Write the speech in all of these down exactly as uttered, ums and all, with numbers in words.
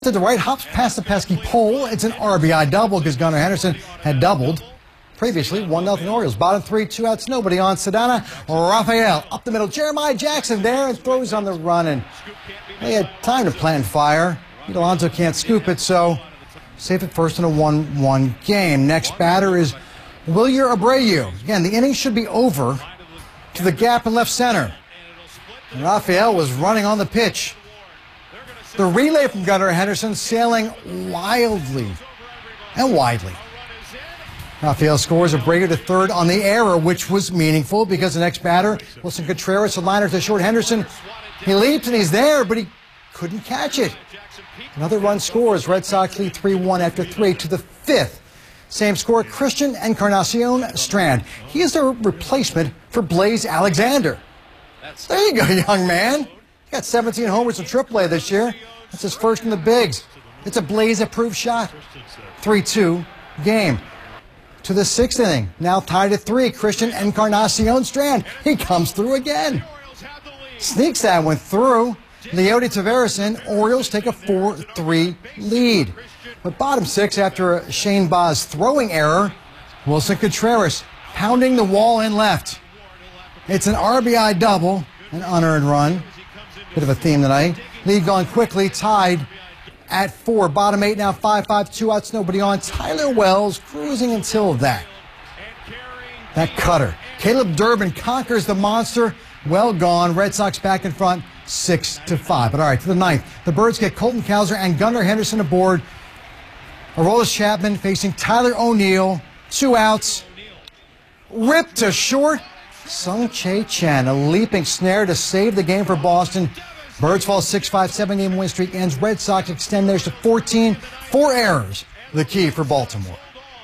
To the right, hops past the pesky pole. It's an R B I double because Gunnar Henderson had doubled previously. one nothing Orioles. Bottom three, two outs, nobody on. Sedana, Rafael up the middle. Jeremiah Jackson there and throws on the run. And they had time to plant fire. Pete Alonso can't scoop it, so safe at first in a one one game. Next batter is Wilyer Abreu. Again, the inning should be over to the gap in left center. And Rafael was running on the pitch. The relay from Gunnar Henderson sailing wildly and widely. Rafael scores Abreu to third on the error, which was meaningful because the next batter, Wilson Contreras, the liner to short Henderson. He leaped and he's there, but he couldn't catch it. Another run scores. Red Sox lead three one after three to the fifth. Same score, Christian Encarnacion Strand. He is the replacement for Blaze Alexander. There you go, young man. He got seventeen homers in triple A this year. That's his first in the bigs. It's a Blaze-approved shot. three two game. To the sixth inning. Now tied at three. Christian Encarnacion Strand. He comes through again. Sneaks that one through. Leody Taveras in. Orioles take a four three lead. But bottom six after a Shane Baz throwing error. Wilson Contreras pounding the wall in left. It's an R B I double. An unearned run. Bit of a theme tonight. Lead gone quickly, tied at four. Bottom eight now, five five, two outs, nobody on. Tyler Wells cruising until that. That cutter. Caleb Durbin conquers the monster. Well gone. Red Sox back in front, six to five. But all right, to the ninth. The Birds get Colton Cowser and Gunnar Henderson aboard. Aroldis Chapman facing Tyler O'Neill. Two outs. Ripped to short. Sung-Chae Chen, a leaping snare to save the game for Boston. Birds fall six five, seven-game win streak ends. Red Sox extend theirs to fourteen. Four errors, the key for Baltimore.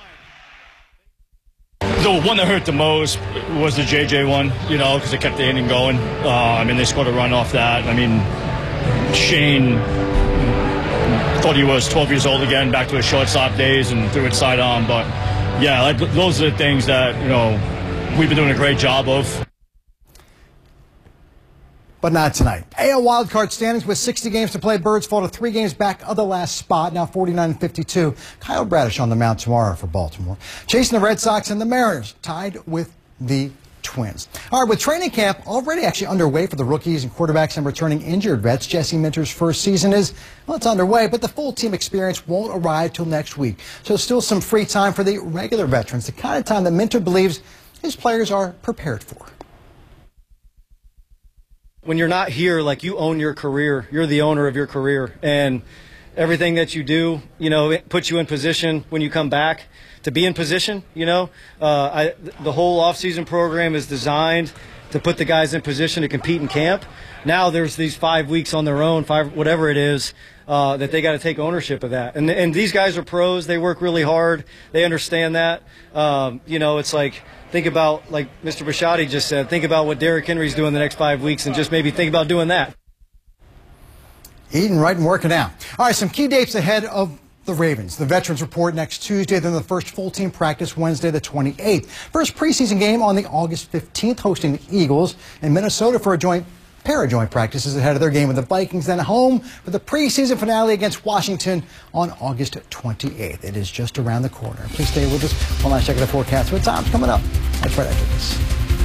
The one that hurt the most was the J J one, you know, because it kept the inning going. Uh, I mean, they scored a run off that. I mean, Shane thought he was twelve years old again, back to his shortstop days, and threw it side on. But, yeah, like, those are the things that, you know, we've been doing a great job of. But not tonight. A L wildcard standings with sixty games to play. Birds fall to three games back of the last spot, now forty-nine and fifty-two. Kyle Bradish on the mound tomorrow for Baltimore. Chasing the Red Sox and the Mariners, tied with the Twins. All right, with training camp already actually underway for the rookies and quarterbacks and returning injured vets, Jesse Minter's first season is, well, it's underway, but the full team experience won't arrive till next week. So still some free time for the regular veterans, the kind of time that Minter believes his players are prepared for. When you're not here, like, you own your career, you're the owner of your career, and everything that you do, you know, it puts you in position when you come back to be in position, you know. Uh, I, the whole off-season program is designed to put the guys in position to compete in camp. Now there's these five weeks on their own, five whatever it is, uh, that they got to take ownership of that. And, and these guys are pros. They work really hard. They understand that. Um, you know, it's like, think about, like Mister Bisciotti just said, think about what Derrick Henry's doing the next five weeks and just maybe think about doing that. Eating right and working out. All right, some key dates ahead of the Ravens. The veterans report next Tuesday, then the first full team practice Wednesday the twenty-eighth. First preseason game on the August fifteenth, hosting the Eagles in Minnesota for a joint pair of joint practices ahead of their game with the Vikings, then home for the preseason finale against Washington on August twenty-eighth. It is just around the corner. Please stay with us while I check the forecast. What time's coming up? That's right after this.